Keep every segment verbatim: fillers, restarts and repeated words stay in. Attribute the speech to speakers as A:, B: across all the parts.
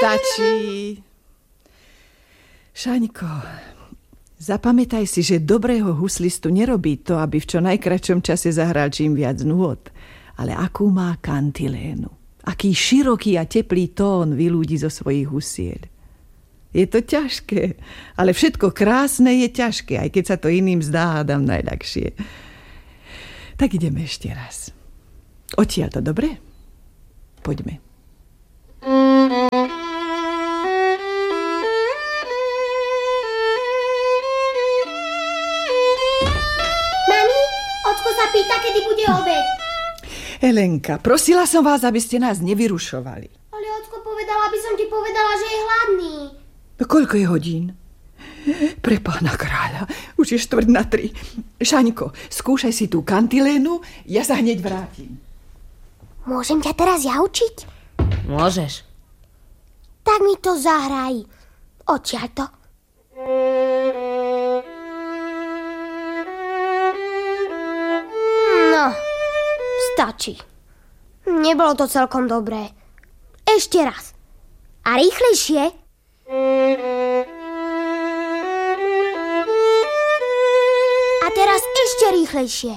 A: Stačí. Šaňko, zapamätaj si, že dobrého huslistu nerobí to, aby v čo najkračšom čase zahral čím viac nôt, ale akú má kantilénu. Aký široký a teplý tón vyľúdi zo svojich husiel. Je to ťažké, ale všetko krásne je ťažké, aj keď sa to iným zdá, hádam, najľahšie. Tak ideme ešte raz. Odtiaľ to, dobre? Poďme.
B: Mami, ocko sa pýta, kedy bude obed.
A: Helenka, prosila som vás, aby ste nás nevyrušovali.
B: Ale ocko povedala, aby som ti povedala, že je hladný.
A: No koľko je hodín? Pre pána kráľa, už je štvrť na tri. Šaňko, skúšaj si tú kantilénu, ja sa hneď vrátim.
B: Môžem ťa teraz ja učiť?
C: Môžeš.
B: Tak mi to zahraj. Odtiaľ to. No, stačí. Nebolo to celkom dobré. Ešte raz. A rýchlejšie. A teraz ešte rýchlejšie.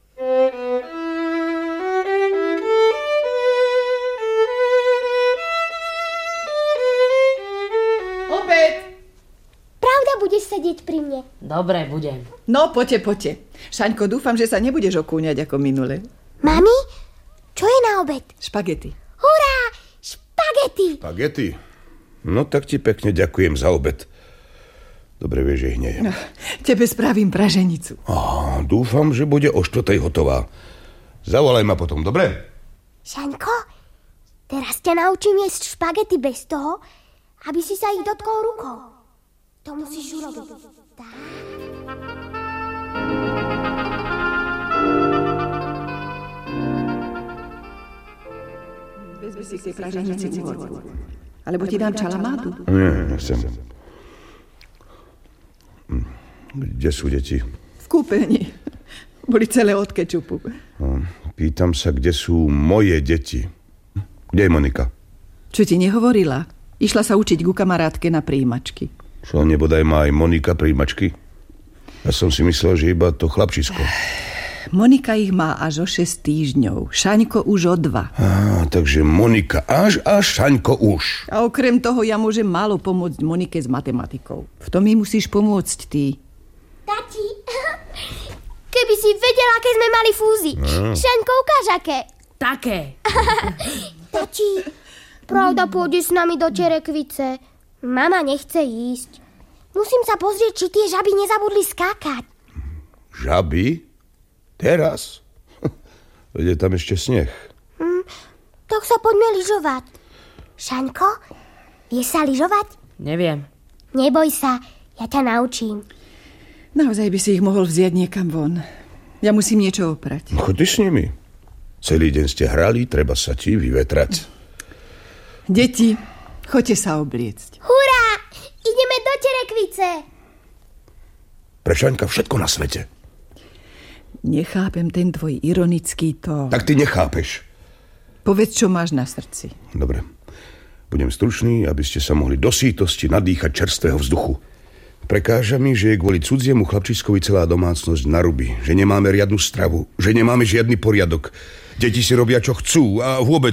A: Obed!
B: Pravda, budeš sedieť pri mne?
C: Dobre, budem.
A: No, poďte, poďte. Šaňko, dúfam, že sa nebudeš okúňať ako minule.
B: Mami, čo je na obed?
A: Špagety.
B: Hurá! Špagety!
D: Špagety? No tak ti pekne ďakujem za obed. Dobre vieš, že ich nejem.
A: No, tebe spravím praženicu.
D: Á, dúfam, že bude o štvrtej hotová. Zavolaj ma potom, dobre?
B: Šaňko, teraz ťa naučím jesť špagety bez toho, aby si sa ich dotkol rukou. To musíš urobiť. Tak.
A: Vezmi si k tej praženici úvod. Alebo ti dám čalamádu?
D: Nie, nechcem. Kde sú deti?
A: V kúpeľni. Boli celé od kečupu.
D: Pýtam sa, kde sú moje deti. Kde je Monika?
A: Čo ti nehovorila? Išla sa učiť ku kamarátke na prijímačky.
D: Čo, nebodaj má aj Monika prijímačky? Ja som si myslel, že iba to chlapčisko.
A: Monika ich má až o šesť týždňov. Šaňko už o dva.
D: Á, takže Monika až a Šaňko už.
A: A okrem toho ja môžem málo pomôcť Monike s matematikou. V tom mi musíš pomôcť ty.
B: Tati, keby si vedela, aké sme mali fúzy.
D: No.
B: Šaňko, ukáž aké.
C: Také.
B: Tati, pravda, pôjde s nami do Terekvice. Mama nechce ísť. Musím sa pozrieť, či tie žaby nezabudli skákať.
D: Žaby? Teraz? Veď je tam ešte sneh.
B: Hm, tak sa poďme lyžovať. Šaňko, vieš sa lyžovať?
C: Neviem.
B: Neboj sa, ja ťa naučím.
A: Naozaj by si ich mohol vziať niekam von. Ja musím niečo oprať.
D: Choď s nimi. Celý deň ste hrali, treba sa ti vyvetrať.
A: Deti, choďte sa obliecť.
B: Hurá! Ideme do Terekvice.
D: Pre Šaňka všetko na svete.
A: Nechápem ten tvoj ironický tón.
D: Tak ty nechápeš.
A: Povedz, čo máš na srdci.
D: Dobre. Budem stručný, aby ste sa mohli do sítosti nadýchať čerstvého vzduchu. Prekáža mi, že je kvôli cudziemu chlapčiskovi celá domácnosť na ruby. Že nemáme riadnu stravu. Že nemáme žiadny poriadok. Deti si robia, čo chcú. A vôbec...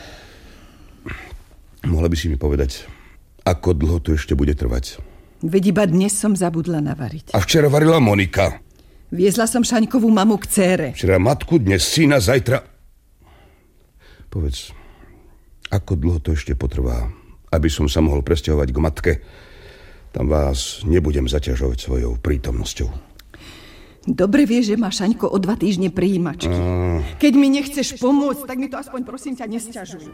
D: Mohla by si mi povedať, ako dlho to ešte bude trvať?
A: Veď iba dnes som zabudla navariť.
D: A včera varila Monika.
A: Viezla som Šaňkovú mamu k dcére.
D: Včera matku, dnes syna, zajtra... Povedz, ako dlho to ešte potrvá, aby som sa mohol presťahovať k matke? Tam vás nebudem zaťažovať svojou prítomnosťou.
A: Dobre vieš, že má Šaňko o dva týždne prijímačky.
D: A...
A: Keď mi nechceš pomôcť, tak mi to aspoň prosím ťa nesťažuj.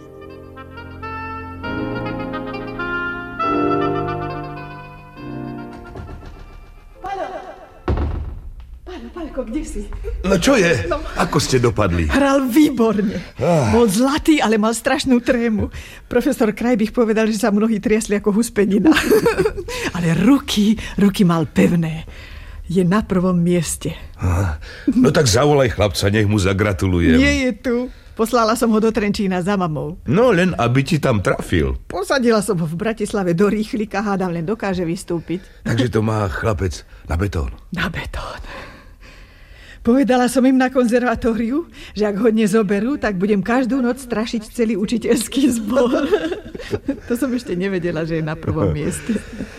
A: Paľko, kde si?
D: No čo je? No. Ako ste dopadli?
A: Hral výborne. Ah. Bol zlatý, ale mal strašnú trému. Profesor Krajbich povedal, že sa mnohí triasli ako huspenina. Ale ruky, ruky mal pevné. Je na prvom mieste.
D: Ah. No tak zavolaj chlapca, nech mu zagratulujem.
A: Nie je tu. Poslala som ho do Trenčína za mamou.
E: No len, aby ti tam trafil.
A: Posadila som ho v Bratislave do rýchlika, hádam, len dokáže vystúpiť.
E: Takže to má chlapec na betón.
A: Na betón. Povedala som im na konzervatóriu, že ak ho nezoberú, tak budem každú noc strašiť celý učiteľský zbor. To som ešte nevedela, že je na prvom mieste.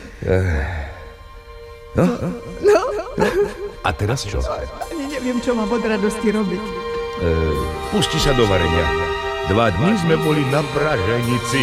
E: No?
A: No.
E: A teraz čo?
A: Ani neviem, čo mám od radosti robiť.
E: E, pusti sa do varenia. Dva dní sme boli na praženici.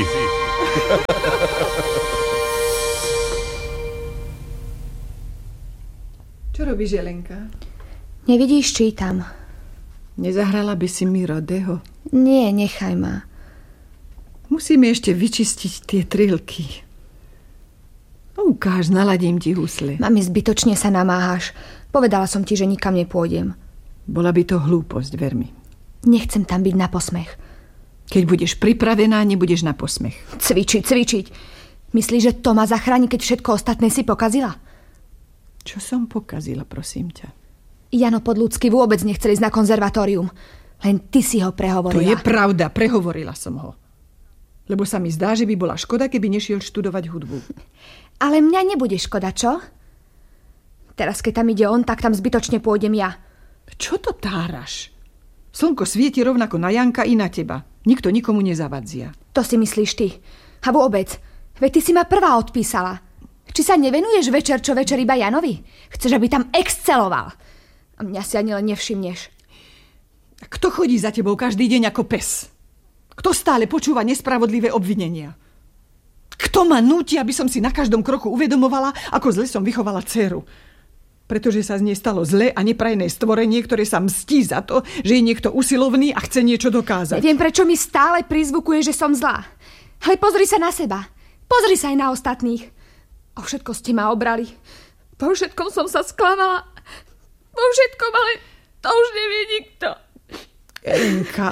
A: Čo robíš, Jelenka?
B: Nevidíš, čítam.
A: Nezahrala by si mi Rodeho?
B: Nie, nechaj ma.
A: Musíme ešte vyčistiť tie trilky. No, ukáž, naladím ti husle.
B: Mami, zbytočne sa namáhaš. Povedala som ti, že nikam nepôjdem.
A: Bola by to hlúposť, ver mi.
B: Nechcem tam byť na posmech.
A: Keď budeš pripravená, nebudeš na posmech.
B: Cvičiť, cvičiť. Myslíš, že to ma zachráni, keď všetko ostatné si pokazila?
A: Čo som pokazila, prosím ťa?
B: Jano Podľudský vôbec nechcel ísť na konzervatórium. Len ty si ho prehovorila.
A: To je pravda, prehovorila som ho. Lebo sa mi zdá, že by bola škoda, keby nešiel študovať hudbu.
B: Ale mňa nebude škoda, čo? Teraz, keď tam ide on, tak tam zbytočne pôjdem ja.
A: Čo to táraš? Slnko svieti rovnako na Janka i na teba. Nikto nikomu nezavadzia.
B: To si myslíš ty. A vôbec, veď ty si ma prvá odpísala. Či sa nevenuješ večer čo večer iba Janovi? Chceš, aby tam exceloval. A mňa si ani len nevšimneš.
A: Kto chodí za tebou každý deň ako pes? Kto stále počúva nespravodlivé obvinenia? Kto ma núti, aby som si na každom kroku uvedomovala, ako zle som vychovala dceru? Pretože sa z nej stalo zlé a neprajné stvorenie, ktoré sa mstí za to, že je niekto usilovný a chce niečo dokázať.
B: Neviem, prečo mi stále prizvukuje, že som zlá. Ale pozri sa na seba. Pozri sa aj na ostatných. O všetko ste ma obrali. Po všetkom som sa sklamala. Po všetkom, ale to už nevie nikto.
A: Elenka,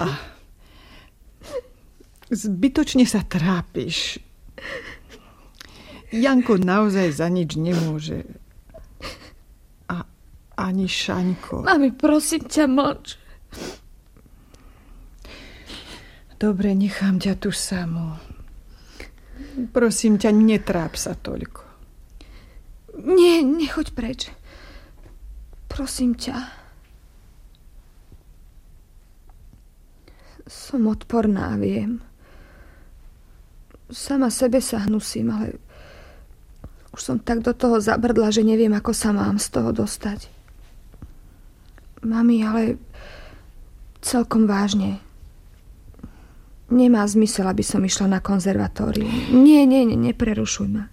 A: zbytočne sa trápiš. Janko naozaj za nič nemôže. A ani Šaňko.
B: Mami, prosím ťa, mlč.
A: Dobre, nechám ťa tu samú. Prosím ťa, netráp sa toľko.
B: Nie, nechoď preč. Prosím ťa. Som odporná, viem. Sama sebe sa hnusím, ale už som tak do toho zabrdla, že neviem, ako sa mám z toho dostať. Mami, ale celkom vážne. Nemá zmysel, aby som išla na konzervatórium. Nie, nie, nie, neprerušuj ma.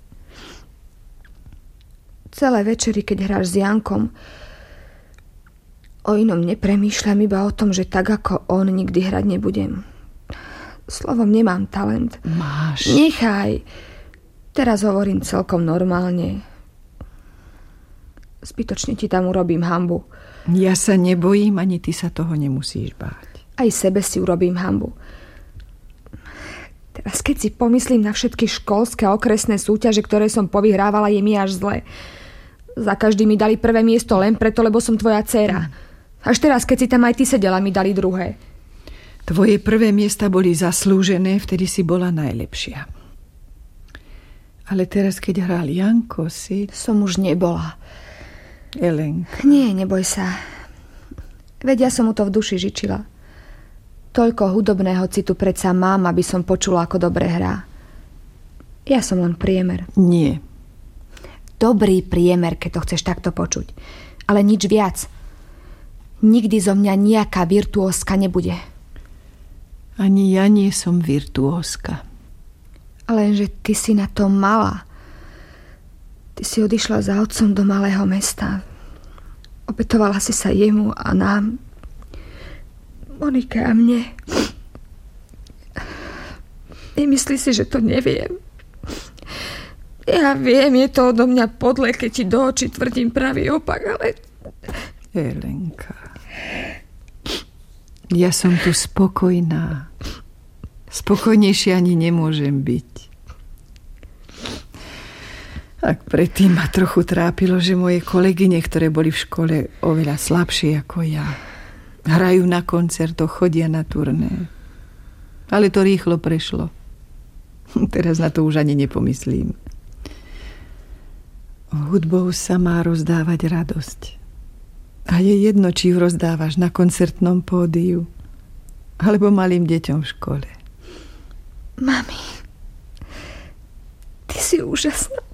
B: Celé večery, keď hráš s Jankom, o inom nepremýšľam, iba o tom, že tak ako on nikdy hrať nebudem. Slovom, nemám talent.
A: Máš.
B: Nechaj. Teraz hovorím celkom normálne. Zbytočne ti tam urobím hanbu.
A: Ja sa nebojím, ani ty sa toho nemusíš báť.
B: Aj sebe si urobím hanbu. Teraz, keď si pomyslím na všetky školské a okresné súťaže, ktoré som povyhrávala, je mi až zle. Za každý mi dali prvé miesto len preto, lebo som tvoja dcéra. Až teraz, keď si tam aj ty sedela, mi dali druhé.
A: Tvoje prvé miesta boli zaslúžené, vtedy si bola najlepšia. Ale teraz, keď hral Janko, si...
B: Som už nebola.
A: Elenka.
B: Nie, neboj sa. Veď ja som mu to v duši žičila. Toľko hudobného citu predsa mám, aby som počula, ako dobre hrá. Ja som len priemer.
A: Nie.
B: Dobrý priemer, keď to chceš takto počuť. Ale nič viac. Nikdy zo mňa nejaká virtuózka nebude.
A: Ani ja nie som virtuózka.
B: Lenže ty si na to mala. Ty si odišla za otcom do malého mesta. Obetovala si sa jemu a nám. Monike a mne. Nemyslí si, že to neviem. Ja viem, je to odo mňa podle, keď ti do očí tvrdím pravý opak, ale...
A: Elenka. Ja som tu spokojná. Spokojnejšie ani nemôžem byť. Ak predtým ma trochu trápilo, že moje kolegyne, ktoré boli v škole oveľa slabšie ako ja, Hrajú na koncertoch, chodia na turné. Ale to rýchlo prešlo. Teraz na to už ani nepomyslím. Hudbou sa má rozdávať radosť. A je jedno, či ju rozdávaš na koncertnom pódiu alebo malým deťom v škole.
B: Mami, ty si úžasná.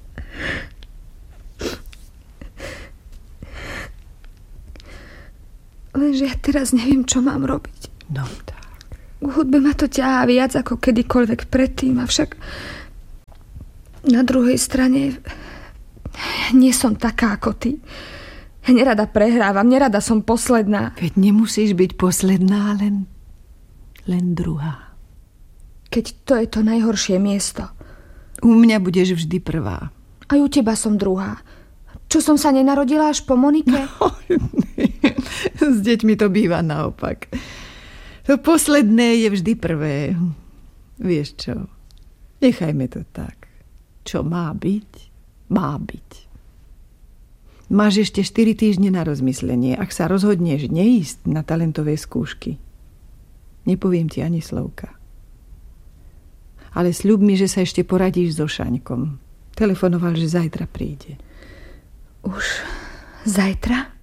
B: Lenže ja teraz neviem, čo mám robiť.
A: No tak.
B: K hudbe ma to ťahá viac ako kedykoľvek predtým, avšak na druhej strane nie som taká ako ty. Ja nerada prehrávam, nerada som posledná.
A: Veď nemusíš byť posledná, len, len druhá.
B: Keď to je to najhoršie miesto.
A: U mňa budeš vždy prvá.
B: A u teba som druhá. Čo som sa nenarodila až po Monike?
A: No, s deťmi to býva naopak. To posledné je vždy prvé. Vieš čo? Nechajme to tak. Čo má byť, má byť. Máš ešte štyri týždne na rozmyslenie, ak sa rozhodneš neísť na talentové skúšky. Nepoviem ti ani slovka. Ale sľub mi, že sa ešte poradíš so Šaňkom. Telefonoval, že zajtra príde.
B: Už zajtra?